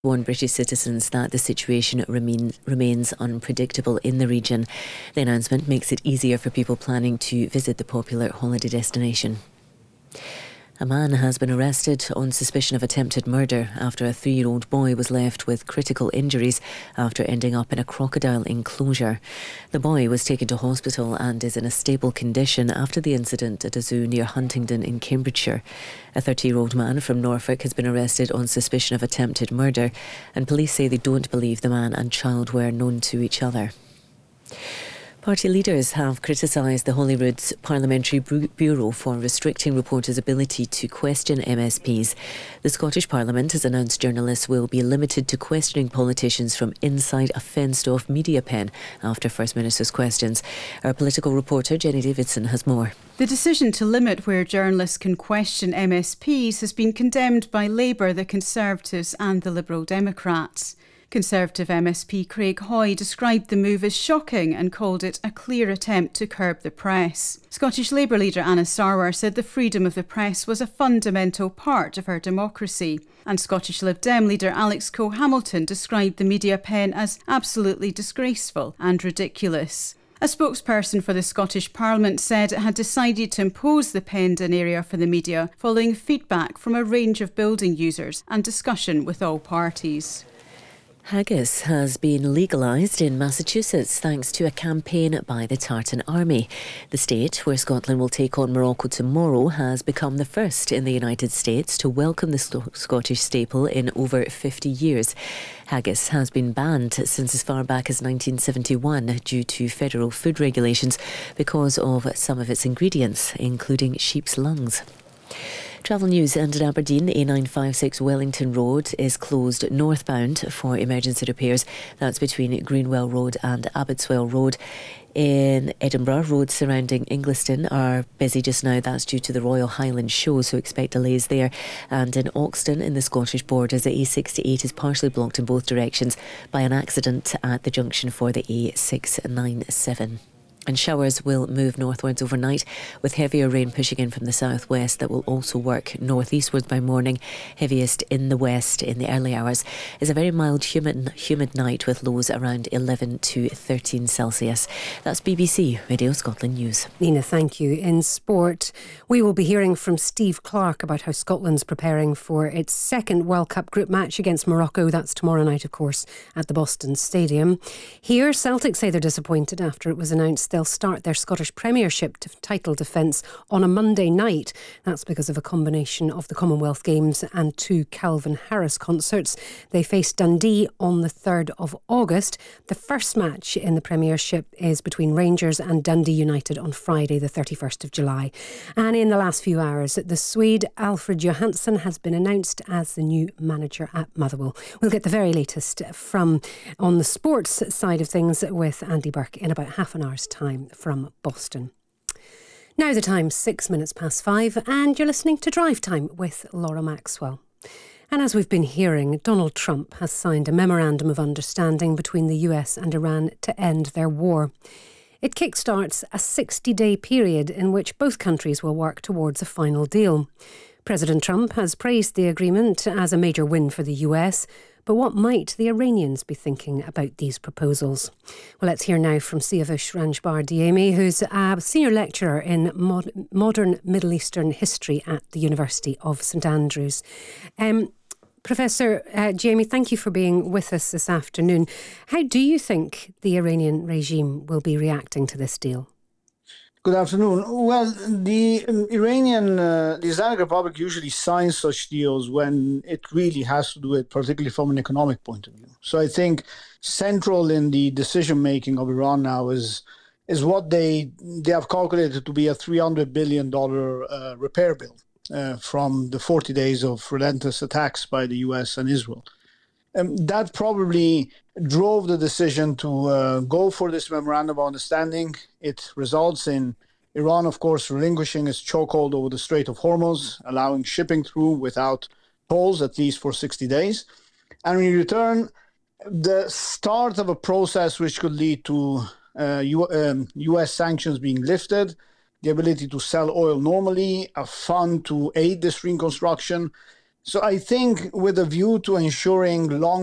warned British citizens that the situation remains unpredictable in the region. The announcement makes it easier for people planning to visit the popular holiday destination. A man has been arrested on suspicion of attempted murder after a 3-year-old boy was left with critical injuries after ending up in a crocodile enclosure. The boy was taken to hospital and is in a stable condition after the incident at a zoo near Huntingdon in Cambridgeshire. A 30-year-old man from Norfolk has been arrested on suspicion of attempted murder, and police say they don't believe the man and child were known to each other. Party leaders have criticised the Holyrood's Parliamentary Bureau for restricting reporters' ability to question MSPs. The Scottish Parliament has announced journalists will be limited to questioning politicians from inside a fenced-off media pen after First Minister's questions. Our political reporter Jenny Davidson has more. The decision to limit where journalists can question MSPs has been condemned by Labour, the Conservatives and the Liberal Democrats. Conservative MSP Craig Hoy described the move as shocking and called it a clear attempt to curb the press. Scottish Labour leader Anna Sarwar said the freedom of the press was a fundamental part of our democracy. And Scottish Lib Dem leader Alex Cole-Hamilton described the media pen as absolutely disgraceful and ridiculous. A spokesperson for the Scottish Parliament said it had decided to impose the penned-in area for the media following feedback from a range of building users and discussion with all parties. Haggis has been legalised in Massachusetts thanks to a campaign by the Tartan Army. The state, where Scotland will take on Morocco tomorrow, has become the first in the United States to welcome the Scottish staple in over 50 years. Haggis has been banned since as far back as 1971 due to federal food regulations because of some of its ingredients, including sheep's lungs. Travel news. And in Aberdeen, A956 Wellington Road is closed northbound for emergency repairs. That's between Greenwell Road and Abbotswell Road. In Edinburgh, roads surrounding Ingliston are busy just now. That's due to the Royal Highland Show, so expect delays there. And in Oxton, in the Scottish borders, the A68 is partially blocked in both directions by an accident at the junction for the A697. And showers will move northwards overnight, with heavier rain pushing in from the southwest that will also work northeastwards by morning. Heaviest in the west in the early hours. Is a very mild, humid night with lows around 11 to 13 Celsius. That's BBC Radio Scotland News. Nina, thank you. In sport, we will be hearing from Steve Clarke about how Scotland's preparing for its second World Cup group match against Morocco. That's tomorrow night, of course, at the Boston Stadium. Here, Celtic say they're disappointed after it was announced they'll start their Scottish Premiership title defence on a Monday night. That's because of a combination of the Commonwealth Games and 2 Calvin Harris concerts. They face Dundee on the 3rd of August. The first match in the Premiership is between Rangers and Dundee United on Friday the 31st of July. And in the last few hours, the Swede Alfred Johansson has been announced as the new manager at Motherwell. We'll get the very latest from on the sports side of things with Andy Burke in about half an hour's time from Boston. Now the time's 6 minutes past 5 and you're listening to Drive Time with Laura Maxwell. And as we've been hearing, Donald Trump has signed a memorandum of understanding between the US and Iran to end their war. It kickstarts a 60-day period in which both countries will work towards a final deal. President Trump has praised the agreement as a major win for the US, but what might the Iranians be thinking about these proposals? Well, let's hear now from Siavush Ranjbar-Diemi, who's a senior lecturer in modern Middle Eastern history at the University of St Andrews. Professor Diemi, thank you for being with us this afternoon. How do you think the Iranian regime will be reacting to this deal? Good afternoon. Well, the Islamic Republic usually signs such deals when it really has to do it, particularly from an economic point of view. So I think central in the decision-making of Iran now is what they have calculated to be a $300 billion repair bill from the 40 days of relentless attacks by the US and Israel. That probably drove the decision to go for this memorandum of understanding. It results in Iran, of course, relinquishing its chokehold over the Strait of Hormuz, allowing shipping through without tolls, at least for 60 days. And in return, the start of a process which could lead to U.S. sanctions being lifted, the ability to sell oil normally, a fund to aid this reconstruction, So I think with a view to ensuring long